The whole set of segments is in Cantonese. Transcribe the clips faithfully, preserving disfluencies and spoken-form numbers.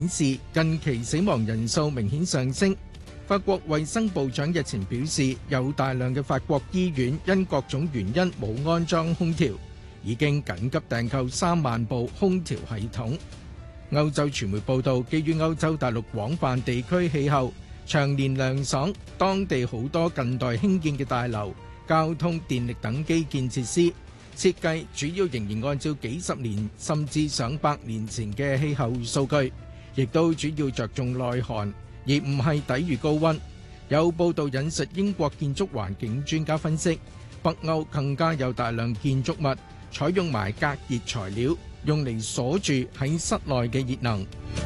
顯示近期死亡人數明顯上升。法國衛生部長日前表示，有大量嘅法國醫院因各種原因冇安裝空調，已經緊急訂購三萬部空調系統。歐洲傳媒報道，基於歐洲大陸廣泛地區氣候長年涼爽，當地好多近代興建嘅大樓、交通、電力等基建設施設計主要仍然按照幾十年甚至上百年前嘅氣候數據，亦都主要着重耐寒，而唔係抵禦高溫。有報道引述英國建築環境專家分析，北歐更加有大量建築物採用埋隔熱材料，用嚟鎖住喺室內嘅熱能。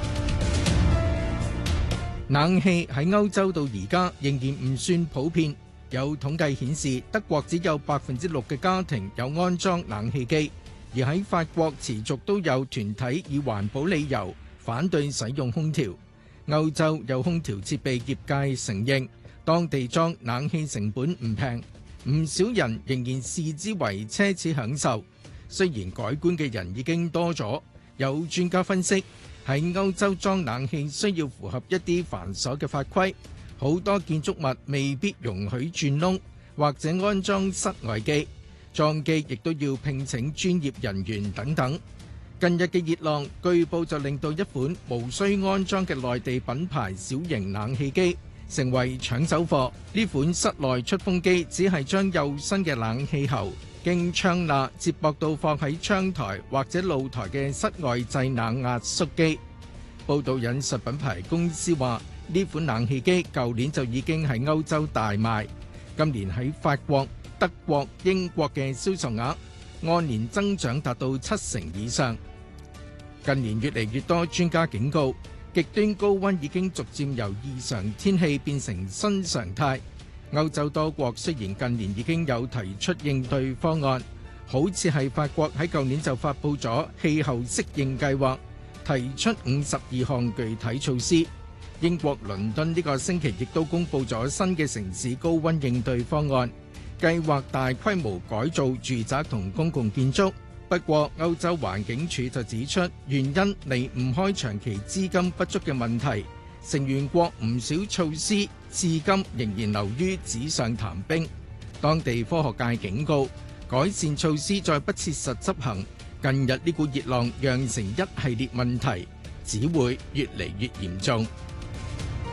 冷氣喺歐洲到而家仍然唔算普遍，有統計顯示德國只有百分之六嘅家庭有安裝冷氣機，而喺法國持續都有團體以環保理由反對使用空調。歐洲有空調設備業界承認，當地裝冷氣成本唔平，唔少人仍然視之為奢侈享受。雖然改觀嘅人已經多咗，有專家分析，喺歐洲裝冷氣需要符合一啲繁瑣嘅法規，好多建築物未必容許鑽窿或者安裝室外機，裝機亦都要聘請專業人員等等。近日嘅熱浪據報就令到一款無需安裝嘅內地品牌小型冷氣機成為搶手貨。呢款室內出風機只係將幼身嘅冷氣喉經窗罅接駁到放喺窗台或者露台嘅室外製冷壓縮機。報道引述品牌公司話，呢款冷氣機舊年就已經喺歐洲大賣，今年喺法國、德國、英國嘅銷售額按年增長達到七成以上。近年越嚟越多專家警告，極端高溫已經逐漸由異常天氣變成新常態。歐洲多國雖然近年已經有提出應對方案，好似係法國喺舊年就發布咗氣候適應計劃，提出五十二項具體措施。英國倫敦呢個星期亦都公布咗新嘅城市高溫應對方案，計劃大規模改造住宅同公共建築。不過歐洲環境署就指出，原因離唔開長期資金不足嘅問題，成員國唔少措施至今仍然流於紙上談兵。當地科學界警告，改善措施再不切實執行，近日呢股熱浪釀成一系列問題，只會越嚟越嚴重。